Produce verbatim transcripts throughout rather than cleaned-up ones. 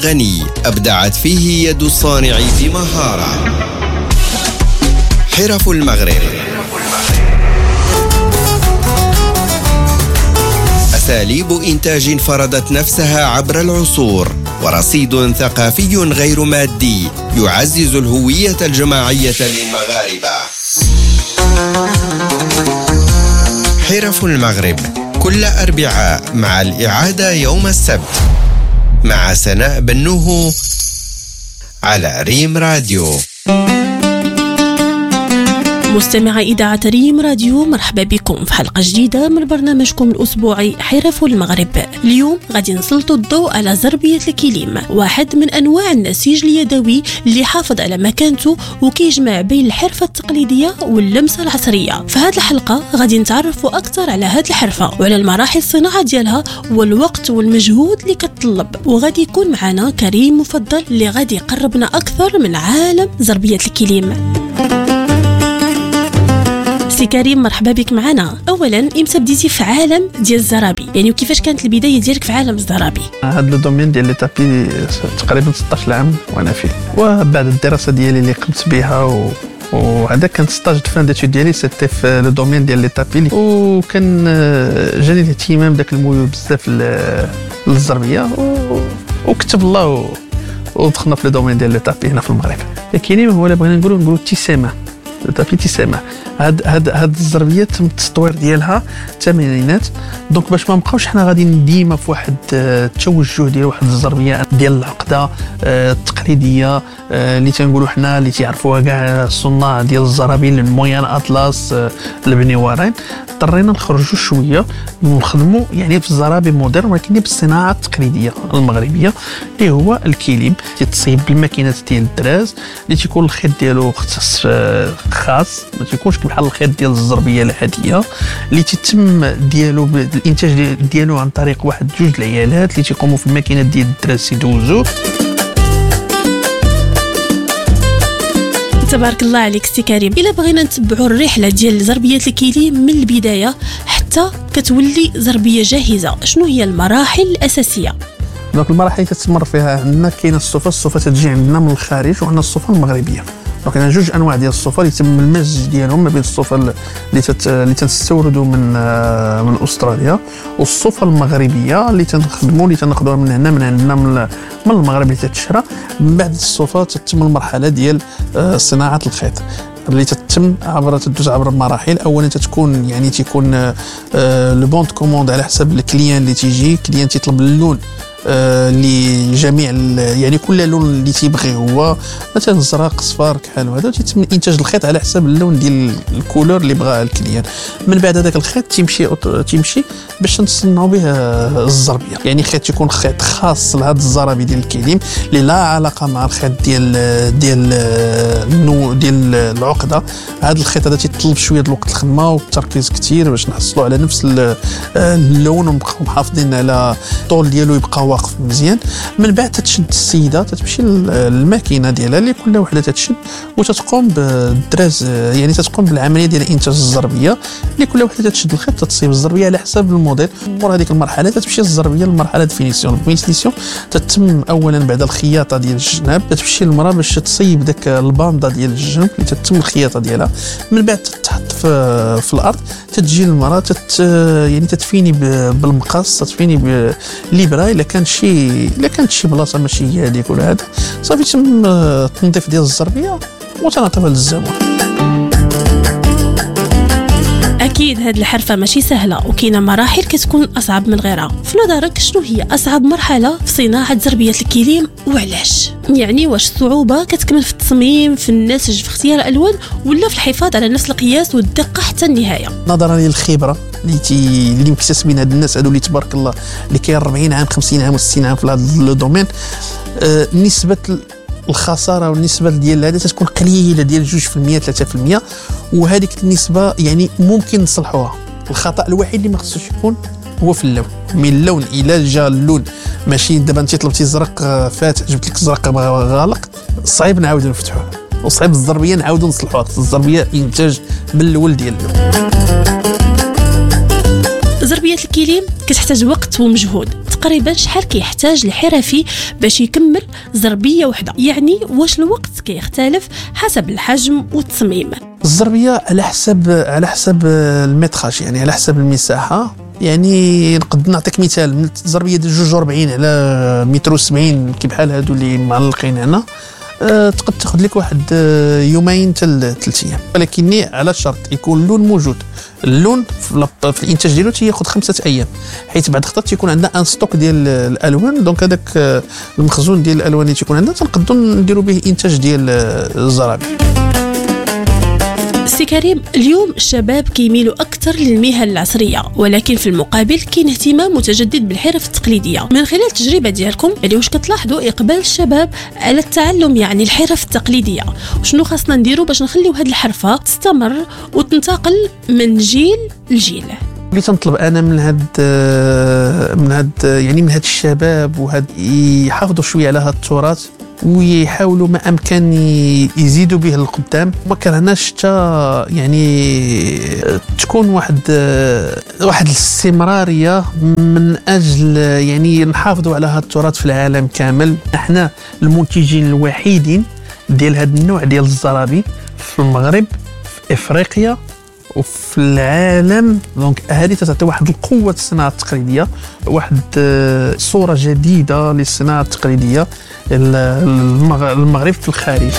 غني أبدعت فيه يد الصانع بمهارة. حرف المغرب، أساليب إنتاج فرضت نفسها عبر العصور، ورصيد ثقافي غير مادي يعزز الهوية الجماعية للمغاربة. حرف المغرب كل أربعاء مع الإعادة يوم السبت مع سناء بنوه على ريم راديو. مستمع إذاعة ريم راديو، مرحبا بكم في حلقة جديدة من برنامجكم الأسبوعي حرف المغرب. اليوم غادي نسلط الضوء على زربية الكليم، واحد من أنواع النسيج اليدوي اللي حافظ على مكانته وكيجمع بين الحرفة التقليدية واللمسة العصرية. في هذه الحلقة غادي نتعرفوا أكثر على هذه الحرفة وعلى المراحل الصناعة ديالها والوقت والمجهود اللي كتطلب، وغادي يكون معنا كريم مفضل اللي غادي يقربنا أكثر من عالم زربية الكليم. سي كريم، مرحبا بك معنا. اولا، امتى بديتي في عالم ديال الزرابي؟ يعني وكيفاش كانت البدايه ديالك في عالم الزرابي؟ هذا الدومين ديال لي تابي تقريبا ستطاش عام وانا فيه، وبعد الدراسه ديالي اللي قمت بها و... وهذا كان ستاج فان ديتود ديالي سيتي في لو دومين ديال لي تابي، وكان جاني الاهتمام داك الموضوع بزاف للزربيه و... وكتب الله و... ودخلنا في لو دومين ديال لي تابي هنا في المغرب. لكن هو اللي بغينا نقولوا نقولوا ابتسامه تابي ابتسامه. هاد هاد هاد الزربيه تم التطوير ديالها الثمانينات، دونك باش ما نبقاوش حنا غاديين ديما في واحد التوجه ديال واحد الزربيه ديال العقده التقليديه اللي تنقولوا حنا اللي تيعرفوها كاع الصناع ديال الزرابين المويان اطلس البنيوارين. اضطرينا نخرجوا شويه ونخدموا يعني في الزرابي مودرن ولكن بالصناعه التقليديه المغربيه اللي هو الكليم، تيتصيب بالماكينات ديال الدراز اللي تيكون الخيط ديالو خاص، ما تيكونش بحال الخيط ديال الزربيه العاديه اللي تتم ديالو الانتاج ديالو عن طريق واحد جوج العيالات اللي تيقوموا في الماكينات ديال الدراز يدوزو. تبارك الله عليك سي كريم. إلا بغينا نتبعوا الرحله ديال زربيه الكليم من البدايه حتى كتولي زربيه جاهزه، شنو هي المراحل الاساسيه؟ دونك المراحل اللي تتمر فيها عندنا كاينه الصوفه الصوفه تجي عندنا من الخارج، وعندنا الصوفه المغربيه. دونك عندنا جوج انواع ديال الصوفه اللي تم المزج ديالهم ما بين الصوفه اللي تت... اللي تنستوردوا من من استراليا والصوفه المغربيه اللي تنخدموا اللي تناخذوها من هنا من عندنا من من المغرب اللي تتشرى. من بعد الصوفه تتم المرحله ديال صناعه الخيط اللي تتم عبر تدوز عبر مراحل. اولا تتكون يعني تيكون لو بون كوموند على حسب الكليان اللي تيجي، كليان تيطلب اللون اللي جميع يعني كل لون اللي تيبغي هو، مثلا الزرق صفار كحل، وهذا تيتم انتاج الخيط على حسب اللون ديال الكولور اللي بغاه الكليان. من بعد هذاك الخيط تيمشي تيمشي باش نصنعوا به الزربيه، يعني خيط يكون خيط خاص لهذا الزرابي ديال الكليم اللي لا علاقه مع الخيط ديال ديال النوع ديال العقده. هذا الخيط هذا تيطلب شويه الوقت الخدمه والتركيز كثير باش نحصلوا على نفس اللون ونبقاو محافظين على الطول ديالو يبقى واقف مزيان. من بعد تتشد السيده تتمشي للماكينه ديالها اللي كل وحده تتشد وتتقوم بالدراز، يعني تتقوم بالعمليه ديال انتاج الزربيه اللي كل وحده تشد الخيط تتصيب الزربيه على حسب الموديل. مور هذيك المرحله تتمشي الزربيه للمرحله ديفينيسيون. الفينيسيون تتم اولا بعد الخياطه ديال الجناب، تتمشي المراه باش تصيب داك الباندا ديال الجنب اللي تتم الخياطه ديالها. من بعد تتحط في, في الارض، تتجي المراه تت يعني تتفيني بالمقص، تتفيني بالليبرا الا كان شي الا كانت شي بلاصه ماشي هي هذيك ولا هذا صافي تم التنظيف ديال الزربيه وتنعطيوها للزبون. اكيد هاد الحرفه ماشي سهله وكاينه مراحل كتكون اصعب من غيرها. في نظرك شنو هي اصعب مرحله في صناعه زربيه الكليم وعلاش؟ يعني واش الصعوبه كتكمن في التصميم، في النسج، في اختيار الالوان، ولا في الحفاظ على نفس القياس والدقه حتى النهايه؟ نظرا للخبره اللي تي اللي مكتسبين هاد الناس هادو اللي تبارك الله اللي كاين أربعين عام خمسين عام وستين عام في هذا لو دومين، آه نسبه الخساره والنسبه ديال هذا تكون قليله ديال جوج في المية ثلاثة في المية، وهذيك النسبه يعني ممكن نصلحوها. الخطا الوحيد اللي ما خصوش يكون هو في اللون. من اللون الى جا اللون ماشي دابا انت طلبتي زرق فاتح جبت لك زرق غالق، صعيب نعاودو نفتحوه وصعيب الزربيه نعاودو نصلحوها. الزربيه انتاج من الاول ديال اللون. زربية الكليم كتحتاج وقت ومجهود. تقريبا شحال كيحتاج الحرفي باش يكمل زربية وحدة؟ يعني واش الوقت كيختلف حسب الحجم والتصميم؟ الزربية على حسب على حسب المتراج، يعني على حسب المساحة. يعني نقد نعطيك مثال، من الزربية ديال جوج وأربعين على متر وسبعين كي بحال هادو اللي معلقين هنا، أه تقد تاخذ لك واحد أه يومين حتى ثلاث ايام، ولكن على شرط يكون اللون موجود. اللون في الانتاج ديالو تياخذ خمسه ايام، حيت بعد خطات تيكون عندنا ان ستوك ديال الالوان. دونك هذاك أه المخزون ديال الالوان اللي تيكون عندنا تنقدروا نديروا به انتاج ديال الزرابي. سي كريم، اليوم الشباب كيميلوا أكثر للمهن العصرية، ولكن في المقابل كاين اهتمام متجدد بالحرف التقليدية. من خلال التجربة ديالكم يعني واش كتلاحظوا إقبال الشباب على التعلم يعني الحرف التقليدية؟ وشنو خاصنا نديروا باش نخليو هذه الحرفة تستمر وتنتقل من جيل لجيل؟ اللي تنطلب انا من هاد من هاد يعني من هاد الشباب وهاد يحافظوا شويه على هاد التراث ويحاولوا ما امكن يزيدوا به القدام. ما كرهناش حتى يعني تكون واحد واحد الاستمراريه من اجل يعني نحافظوا على هذا التراث في العالم كامل. احنا المنتجين الوحيدين ديال هذا النوع ديال الزرابي في المغرب، في افريقيا وفي العالم. دونك هذه تعطي واحد القوه الصناعه التقليديه، واحد صوره جديده للصناعه التقليديه المغرب في الخارج.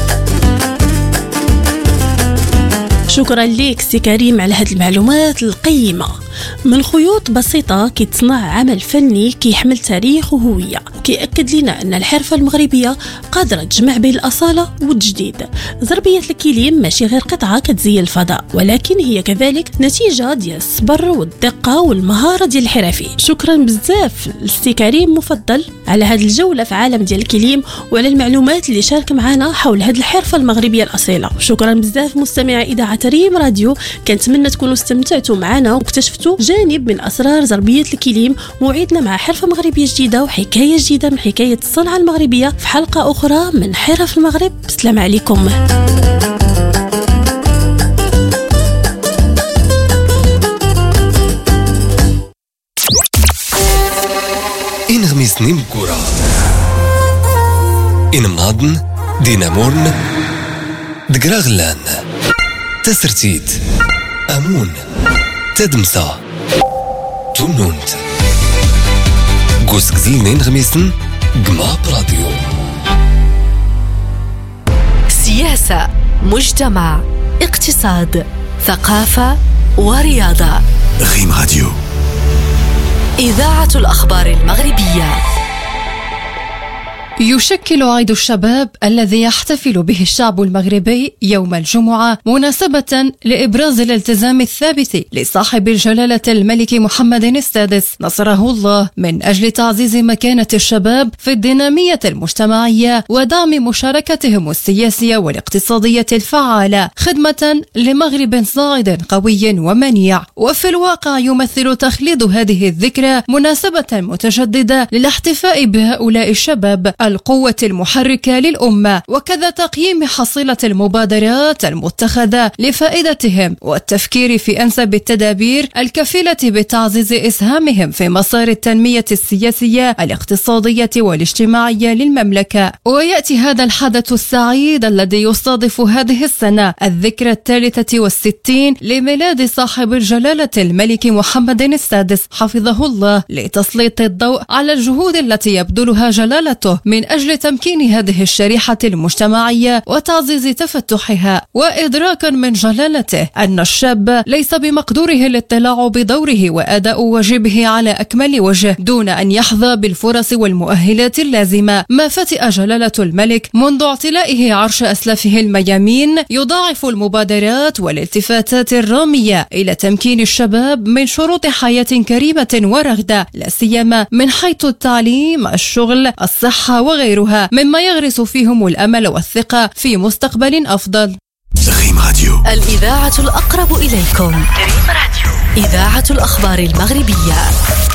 شكرا لك سي كريم على هذه المعلومات القيمة. من خيوط بسيطة كيتصنع عمل فني كيحمل تاريخ وهوية، كيأكد لنا أن الحرفة المغربية قادرة تجمع بين الأصالة والتجديد. زربية الكليم ماشي غير قطعة كتزين الفضاء، ولكن هي كذلك نتيجة ديال الصبر والدقة والمهارة ديال الحرفي. شكرا بزاف لسي كريم مفضل على هذه الجولة في عالم ديال الكليم وعلى المعلومات اللي شارك معنا حول هذه الحرفة المغربية الأصيلة. شكرا بزاف مستمعي إذاعة ريم راديو، كنتمنى تكونوا استمتعتوا معنا واكتشفتوا جانب من أسرار زربية الكليم. موعدنا مع حرفة مغربية جديدة وحكاية جديدة من حكاية الصنعة المغربية في حلقة أخرى من حرف المغرب. السلام عليكم. إن غميسني مكورة إن ماضن دينامورن دقراغلان تسرتيت أمون تدمسا تونونت قوس قزيلين غميسن قماق راديو. سياسة، مجتمع، اقتصاد، ثقافة ورياضة. غيم راديو، إذاعة الأخبار المغربية. يشكل عيد الشباب الذي يحتفل به الشعب المغربي يوم الجمعة مناسبة لإبراز الالتزام الثابت لصاحب الجلالة الملك محمد السادس نصره الله من أجل تعزيز مكانة الشباب في الدينامية المجتمعية ودعم مشاركتهم السياسية والاقتصادية الفعالة خدمة لمغرب صاعد قوي ومنيع. وفي الواقع يمثل تخليد هذه الذكرى مناسبة متجددة للاحتفاء بهؤلاء الشباب القوة المحركة للأمة، وكذا تقييم حصيلة المبادرات المتخذة لفائدتهم والتفكير في أنسب التدابير الكفيلة بتعزيز إسهامهم في مسار التنمية السياسية الاقتصادية والاجتماعية للمملكة. ويأتي هذا الحدث السعيد الذي يصادف هذه السنة الذكرى الثالثة والستين لميلاد صاحب الجلالة الملك محمد السادس حفظه الله، لتسليط الضوء على الجهود التي يبذلها جلالته من أجل تمكين هذه الشريحة المجتمعية وتعزيز تفتحها، وإدراكا من جلالته أن الشاب ليس بمقدوره الاطلاع بدوره وأداء واجبه على أكمل وجه دون أن يحظى بالفرص والمؤهلات اللازمة. ما فتئ جلالة الملك منذ اعتلائه عرش أسلافه الميامين يضاعف المبادرات والالتفاتات الرامية إلى تمكين الشباب من شروط حياة كريمة ورغدة، لا سيما من حيث التعليم، الشغل، الصحة وغيرها، مما يغرس فيهم الأمل والثقة في مستقبل أفضل. غيم راديو، الإذاعة الأقرب إليكم. غيم راديو، إذاعة الأخبار المغربية.